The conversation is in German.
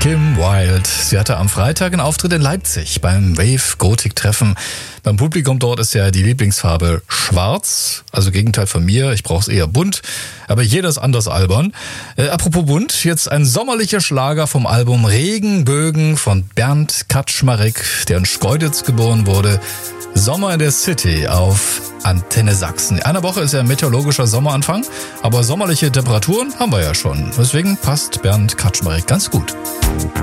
Kim Wilde. Sie hatte am Freitag einen Auftritt in Leipzig beim Wave Gothic Treffen. Beim Publikum dort ist ja die Lieblingsfarbe schwarz, also Gegenteil von mir, ich brauche es eher bunt, aber jeder ist anders albern. Apropos bunt, jetzt ein sommerlicher Schlager vom Album Regenbögen von Bernd Kaczmarek, der in Schkeuditz geboren wurde. Sommer in der City auf Antenne Sachsen. In einer Woche ist ja ein meteorologischer Sommeranfang, aber sommerliche Temperaturen haben wir ja schon. Deswegen passt Bernd Kaczmarek ganz gut.